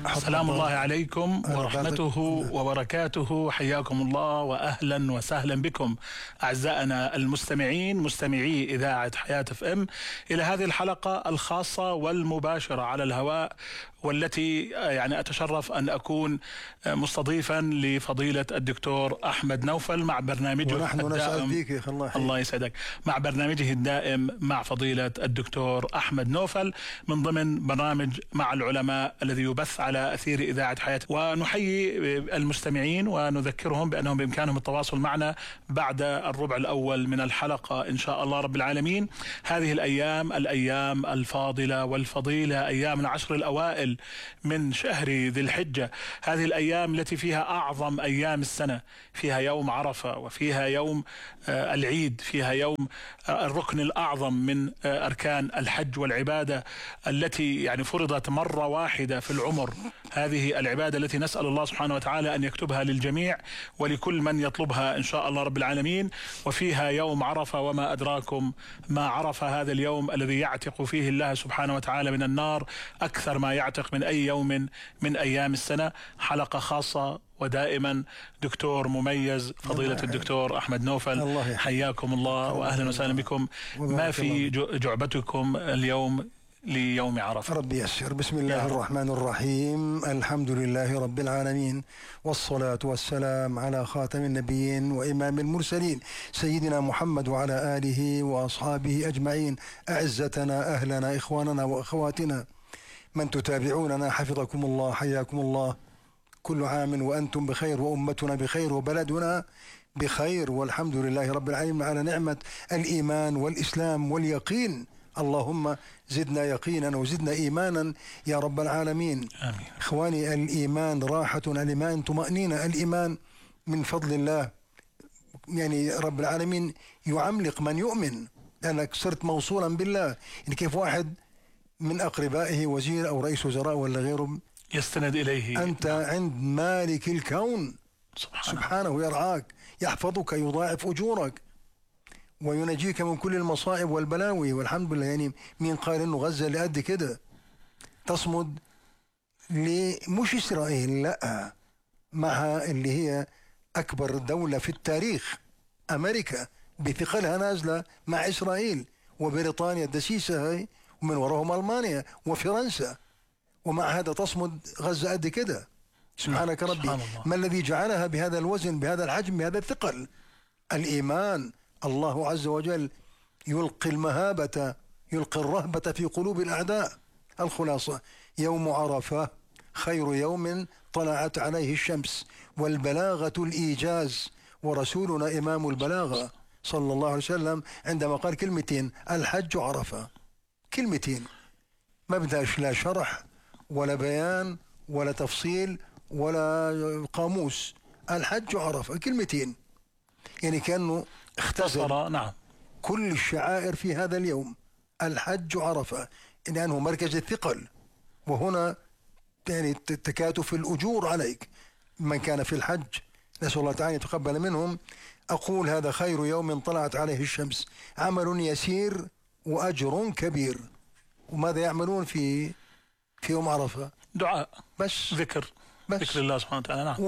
سلام الله عليكم ورحمته وبركاته. حياكم الله وأهلا وسهلا بكم أعزائنا المستمعين، مستمعي إذاعة حياة FM، إلى هذه الحلقة الخاصة والمباشرة على الهواء، والتي يعني أتشرف أن أكون مستضيفا لفضيلة الدكتور أحمد نوفل مع برنامجه الدائم. الله يسعدك. مع برنامجه الدائم مع فضيلة الدكتور أحمد نوفل من ضمن برنامج مع العلماء الذي يبث على أثير إذاعة حياة. ونحيي المستمعين ونذكرهم بأنهم بإمكانهم التواصل معنا بعد الربع الأول من الحلقة إن شاء الله رب العالمين. هذه الأيام الفاضلة والفضيلة، أيام العشر الأوائل من شهر ذي الحجة، هذه الأيام التي فيها أعظم أيام السنة، فيها يوم عرفة، وفيها يوم العيد، فيها يوم الركن الأعظم من أركان الحج والعبادة التي يعني فرضت مرة واحدة في العمر. هذه العبادة التي نسأل الله سبحانه وتعالى أن يكتبها للجميع ولكل من يطلبها إن شاء الله رب العالمين. وفيها يوم عرفة، وما أدراكم ما عرفة، هذا اليوم الذي يعتق فيه الله سبحانه وتعالى من النار أكثر ما يعتق من أي يوم من أيام السنة. حلقة خاصة ودائما دكتور مميز فضيلة الدكتور أحمد نوفل، حياكم الله وأهلا وسهلا بكم. ما في جعبتكم اليوم ليوم عرفة؟ ربي يسر. بسم الله الرحمن الرحيم. الحمد لله رب العالمين، والصلاة والسلام على خاتم النبيين وإمام المرسلين سيدنا محمد وعلى آله وأصحابه أجمعين. أعزتنا، أهلنا، إخواننا وأخواتنا من تتابعوننا، حفظكم الله، حياكم الله. كل عام وأنتم بخير، وأمتنا بخير، وبلدنا بخير، والحمد لله رب العالمين على نعمة الإيمان والإسلام واليقين. اللهم زدنا يقينا وزدنا إيمانا يا رب العالمين. آمين. إخواني، الإيمان راحة، الإيمان طمأنينة، الإيمان من فضل الله. يعني رب العالمين يعملق من يؤمن، لأنك صرت موصولا بالله. يعني كيف واحد من أقربائه وزير أو رئيس وزراء ولا غيره يستند إليه، أنت عند مالك الكون سبحانه يرعاك، يحفظك، يضاعف أجورك، وينجيك من كل المصائب والبلاوي، والحمد لله. يعني مين قال إنه غزة اللي قد كده تصمد مش إسرائيل، لا، معها اللي هي أكبر دولة في التاريخ، أمريكا بثقلها نازلة مع إسرائيل، وبريطانيا الدسيسة هاي، ومن وراهم ألمانيا وفرنسا، ومع هذا تصمد غزة قد كده. سبحانك ربي. ما الذي جعلها بهذا الوزن، بهذا الحجم، بهذا الثقل؟ الإيمان. الله عز وجل يلقي المهابة، يلقي الرهبة في قلوب الأعداء. الخلاصة: يوم عرفة خير يوم طلعت عليه الشمس، والبلاغة الإيجاز، ورسولنا إمام البلاغة صلى الله عليه وسلم عندما قال كلمتين: الحج عرفة. كلمتين ما بدهاش لا شرح ولا بيان ولا تفصيل ولا قاموس. الحج عرفة، كلمتين. يعني كأنه اختصر نعم كل الشعائر في هذا اليوم. الحج عرفة لأنه مركز الثقل، وهنا يعني تكاتف الأجور عليك من كان في الحج. نسأل الله تعالى يتقبل منهم. أقول: هذا خير يوم طلعت عليه الشمس، عمل يسير وأجر كبير. وماذا يعملون في يوم عرفة؟ دعاء بس، ذكر الله سبحانه وتعالى. نعم.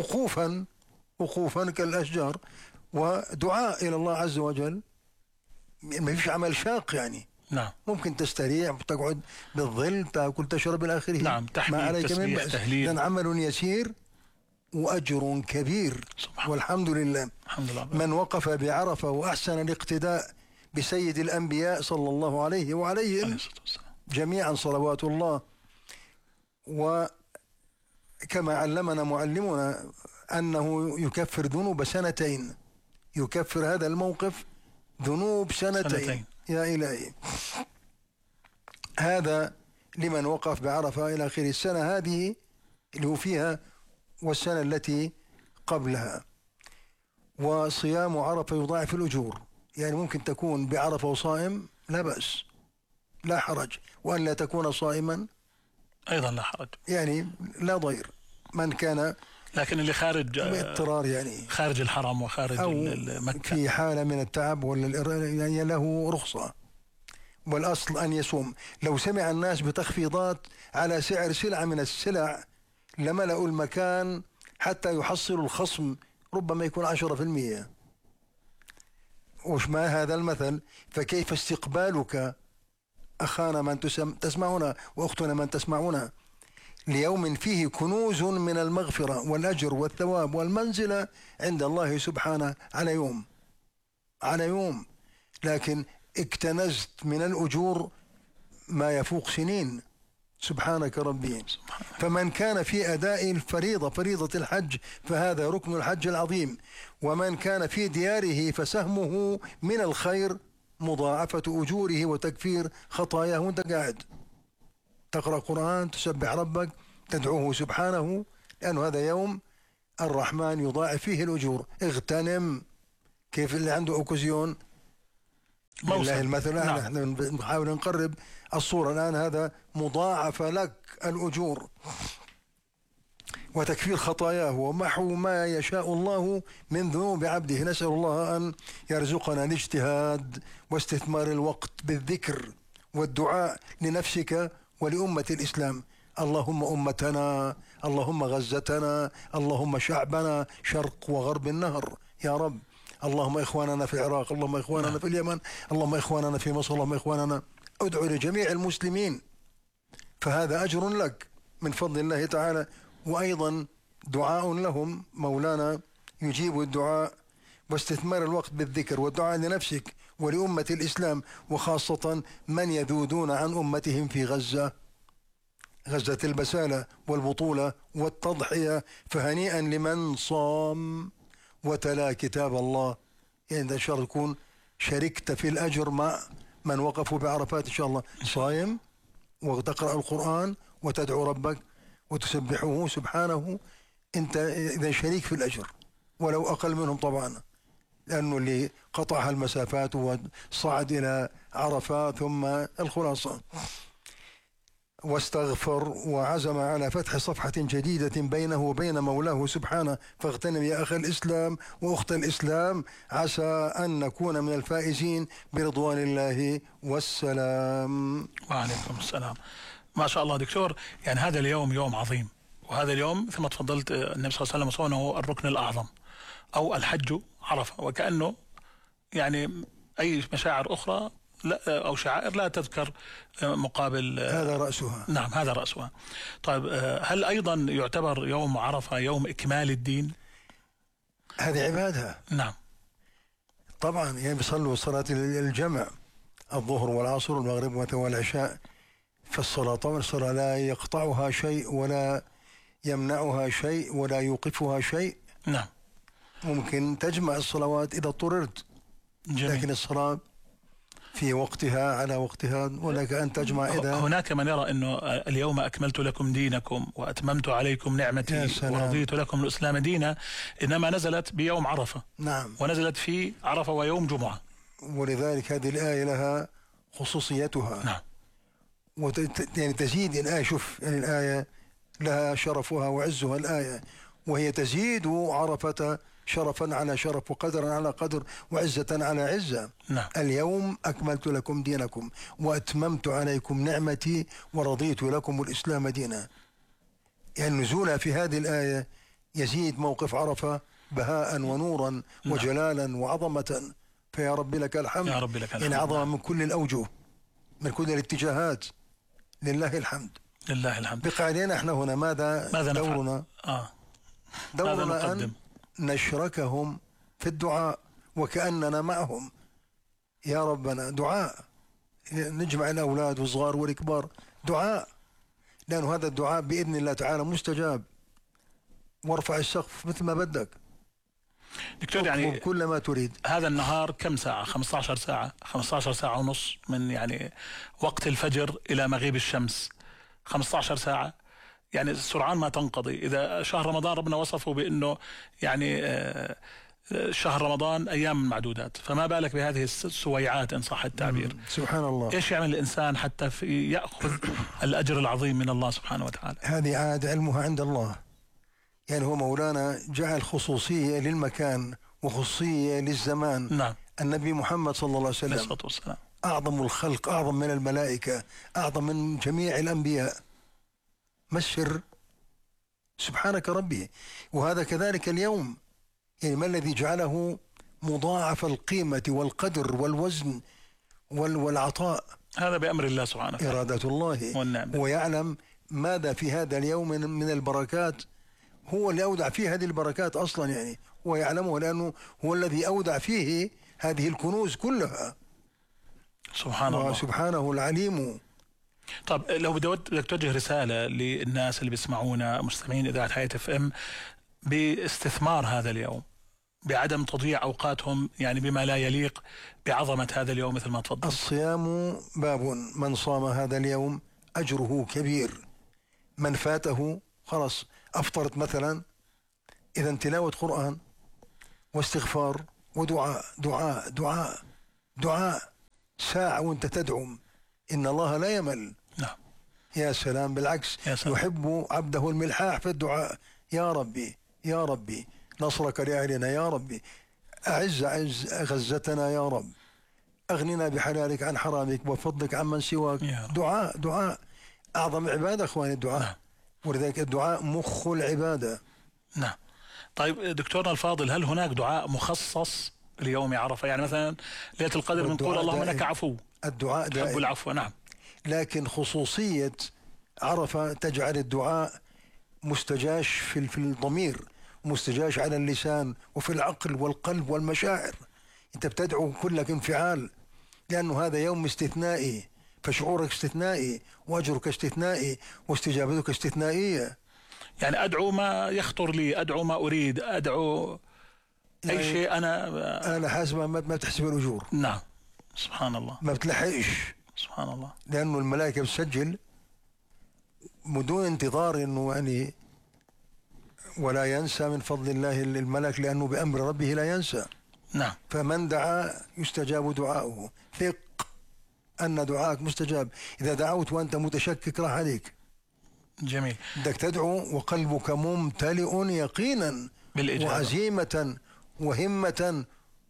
وقوفا كالأشجار، ودعاء إلى الله عز وجل. ما فيش عمل شاق يعني. نعم. ممكن تستريح وتقعد بالظل، تأكل تشرب إلى آخره. نعم. ما عليك من بأس. لأن عمل يسير وأجر كبير. والحمد لله. الحمد لله. من وقف بعرفة وأحسن الاقتداء بسيد الأنبياء صلى الله عليه وعليهم جميعا صلوات الله. وكما علمنا معلمنا أنه يكفر ذنوب سنتين، يكفر هذا الموقف ذنوب سنتين. يا إلهي. هذا لمن وقف بعرفة إلى آخر السنة هذه اللي هو فيها، والسنة التي قبلها. وصيام عرفة يضاعف الأجور. يعني ممكن تكون بعرفة وصائم، لا بأس، لا حرج. وأن لا تكون صائما أيضا لا حرج، يعني لا ضير. من كان لكن اللي خارج باضطرار، يعني خارج الحرم وخارج مكة في حالة من التعب يعني له رخصة. والأصل أن يصوم. لو سمع الناس بتخفيضات على سعر سلعة من السلع لملأوا المكان حتى يحصلوا الخصم ربما يكون 10%. وش ما هذا المثل؟ فكيف استقبالك أخانا من تسمعنا وأختنا من تسمعنا ليوم فيه كنوز من المغفرة والأجر والثواب والمنزلة عند الله سبحانه على يوم، لكن اكتنزت من الأجور ما يفوق سنين. سبحانك ربي. فمن كان في أداء الفريضة، فريضة الحج، فهذا ركن الحج العظيم. ومن كان في دياره فسهمه من الخير مضاعفة أجوره وتكفير خطاياه. وانت قاعد تقرأ قرآن، تسبح ربك، تدعوه سبحانه، لأنه هذا يوم الرحمن يضاعف فيه الأجور. اغتنم. كيف اللي عنده أوكازيون لله المثل. نحن نحاول نقرب الصورة الآن. هذا مضاعف لك الأجور وتكفير خطاياه ومحو ما يشاء الله من ذنوب عبده. نسأل الله أن يرزقنا الاجتهاد واستثمار الوقت بالذكر والدعاء لنفسك ولأمة الإسلام. اللهم أمتنا، اللهم غزتنا، اللهم شعبنا شرق وغرب النهر يا رب. اللهم إخواننا في العراق، اللهم إخواننا في اليمن، اللهم إخواننا في مصر، اللهم إخواننا. ادعو لجميع المسلمين، فهذا أجر لك من فضل الله تعالى، وأيضا دعاء لهم. مولانا يجيب الدعاء واستثمار الوقت بالذكر والدعاء لنفسك ولأمة الإسلام، وخاصة من يذودون عن أمتهم في غزة البسالة والبطولة والتضحية. فهنيئا لمن صام وتلا كتاب الله. يعني إن شاء الله تكون شاركت في الأجر مع من وقفوا بعرفات إن شاء الله، صايم وتقرأ القرآن وتدعو ربك وتسبحه سبحانه. أنت إذا شريك في الأجر ولو أقل منهم طبعا، لأنه اللي قطع المسافات وصعد إلى عرفات. ثم الخلاصة واستغفر وعزم على فتح صفحة جديدة بينه وبين مولاه سبحانه. فاغتنم يا أخ الإسلام وأخت الإسلام، عسى أن نكون من الفائزين برضوان الله والسلام. وعليكم السلام. ما شاء الله دكتور، يعني هذا اليوم يوم عظيم، وهذا اليوم مثل ما تفضلت النبي صلى الله عليه وسلم صونه الركن الأعظم أو الحج عرفة، وكأنه يعني أي مشاعر أخرى لا أو شعائر لا تذكر مقابل هذا رأسها. نعم هذا رأسها. طيب هل أيضا يعتبر يوم عرفة يوم إكمال الدين؟ هذه عبادة. نعم طبعا، يعني بيصلوا صلاة الجمع الظهر والعصر والمغرب والعشاء. فالصلاة طبعا الصلاة لا يقطعها شيء ولا يمنعها شيء ولا يوقفها شيء. نعم ممكن تجمع الصلوات إذا اضطررت، لكن الصلاة في وقتها على وقتها، ولك أن تجمع إذا. هناك من يرى أنه اليوم أكملت لكم دينكم وأتممت عليكم نعمتي ورضيت لكم الإسلام دينا، إنما نزلت بيوم عرفة. نعم. ونزلت في عرفة ويوم جمعة، ولذلك هذه الآية لها خصوصيتها. نعم. يعني تزيد الآية. شوف يعني الآية لها شرفها وعزها الآية، وهي تزيد عرفة شرفا على شرف وقدرا على قدر وعزة على عزة. نعم. اليوم أكملت لكم دينكم وأتممت عليكم نعمتي ورضيت لكم الإسلام دينا. يعني نزولها في هذه الآية يزيد موقف عرفة بهاء ونورا وجلالا وعظمة. فيا رب لك الحمد. يا رب لك الحمد. يعني عظمة من كل الأوجه، من كل الاتجاهات. لله الحمد. لله الحمد. بقى علينا احنا هنا ماذا دورنا؟ دورنا أن نشركهم في الدعاء وكأننا معهم. يا ربنا دعاء، نجمع الأولاد والصغار والكبار، دعاء، لأنه هذا الدعاء بإذن الله تعالى مستجاب. وارفع السقف مثل ما بدك دكتور، يعني كل ما تريد. هذا النهار كم ساعة؟ 15 ساعة، 15 ساعة ونص، من يعني وقت الفجر إلى مغيب الشمس 15 ساعة. يعني سرعان ما تنقضي. إذا شهر رمضان ربنا وصفه بأنه يعني شهر رمضان أيام معدودات، فما بالك بهذه السويعات إن صح التعبير. سبحان الله. إيش يعمل الإنسان حتى يأخذ الأجر العظيم من الله سبحانه وتعالى؟ هذه عاد علمها عند الله. يعني هو مولانا جعل خصوصية للمكان وخصوصية للزمان. نعم. النبي محمد صلى الله عليه وسلم أعظم الخلق، أعظم من الملائكة، أعظم من جميع الأنبياء. ما السر؟ سبحانك ربي. وهذا كذلك اليوم، يعني ما الذي جعله مضاعف القيمة والقدر والوزن والعطاء؟ هذا بأمر الله سبحانه، إرادة الله والنعم. ويعلم ماذا في هذا اليوم من البركات، هو اللي أودع فيه هذه البركات أصلا، يعني هو يعلمه لأنه هو الذي أودع فيه هذه الكنوز كلها. سبحان الله، سبحانه العليم. طب لو بدك توجه رسالة للناس اللي بيسمعونا مستمعين إذاعة حياة اف ام باستثمار هذا اليوم، بعدم تضييع أوقاتهم يعني بما لا يليق بعظمة هذا اليوم مثل ما تفضل. الصيام باب، من صام هذا اليوم أجره كبير، من فاته خلاص أفطرت مثلا، إذا تلاوة قرآن واستغفار ودعاء دعاء دعاء دعاء، ساعة وانت تدعم، إن الله لا يمل. نعم. يا سلام، بالعكس يا سلام. يحب عبده الملحاح في الدعاء. يا ربي يا ربي نصرك لأهلنا، يا ربي أعز غزتنا، يا رب أغننا بحلالك عن حرامك وفضلك عمن سواك. دعاء دعاء أعظم عبادة أخواني الدعاء. نعم. ولذلك الدعاء مخ العبادة. نعم. طيب دكتورنا الفاضل، هل هناك دعاء مخصص ليوم عرفة؟ يعني مثلا ليلة القدر بنقول اللهم لك عفو، الدعاء تحب العفو. نعم. لكن خصوصية عرفة تجعل الدعاء مستجاش في الضمير، مستجاش على اللسان وفي العقل والقلب والمشاعر. انت بتدعو كلك انفعال، لأنه هذا يوم استثنائي، فشعورك استثنائي وأجرك استثنائي واستجابتك استثنائية. يعني أدعو ما يخطر لي، أدعو ما أريد، أدعو يعني أي شيء أنا حاسب ما بتحسب الأجور. نعم. سبحان الله، ما بتلحقش، سبحان الله، لأنه الملائكة بتسجل بدون انتظار إنه يعني، ولا ينسى من فضل الله الملك، لأنه بأمر ربه لا ينسى. نعم. فمن دعا يستجاب دعاؤه، ثق أن دعاءك مستجاب. إذا دعوت وأنت متشكك راح عليك. جميل. بدك تدعو وقلبك ممتلئ يقينا بالإجابة، وعزيمة وهمة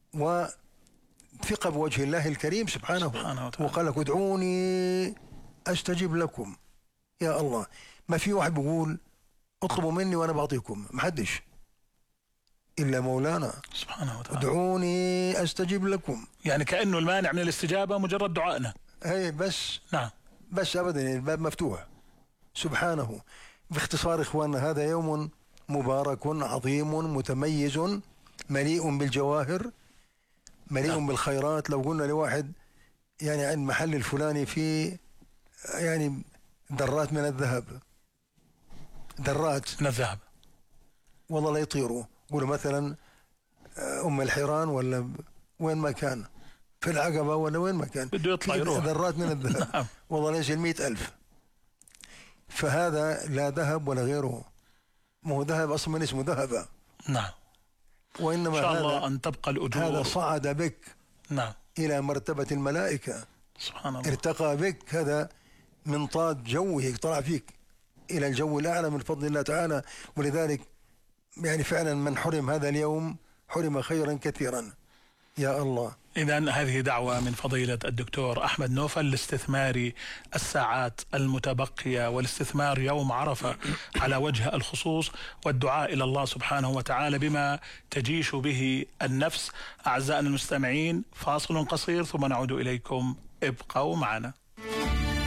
وثقة بوجه الله الكريم سبحانه وتعالى. وقال لك ادعوني أستجب لكم. يا الله، ما في واحد بيقول اطلبوا مني وأنا بعطيكم، ما حدش إلا مولانا سبحانه وتعالى. ادعوني أستجب لكم، يعني كأنه المانع من الاستجابة مجرد دعائنا. هي بس. نعم. بس أبدا، الباب مفتوح سبحانه. باختصار إخواننا، هذا يوم مبارك عظيم متميز مليء بالجواهر، مليء بالخيرات. لو قلنا لواحد يعني عند محل الفلاني في يعني ذرات من الذهب، ذرات من الذهب، والله لا يطيروا. قولوا مثلا أم الحيران ولا وين ما كان، في العقبة ولا وين ما كان، بده يطلع يروح. ذرات من الذهب. نعم. والله ليش 100,000. فهذا لا ذهب ولا غيره، ما هو ذهب أصلا من اسمه ذهب. نعم. وإنما إن شاء هذا الله أن تبقى الأجور. هذا صعد بك نعم. إلى مرتبة الملائكة، سبحان الله، ارتقى بك، هذا منطاد جوه طلع فيك إلى الجو الأعلى من فضل الله تعالى. ولذلك يعني فعلا من حرم هذا اليوم حرم خيرا كثيرا. يا الله. إذن هذه دعوة من فضيلة الدكتور أحمد نوفل لاستثمار الساعات المتبقية والاستثمار يوم عرفة على وجه الخصوص، والدعاء إلى الله سبحانه وتعالى بما تجيش به النفس. أعزائنا المستمعين، فاصل قصير ثم نعود إليكم، ابقوا معنا.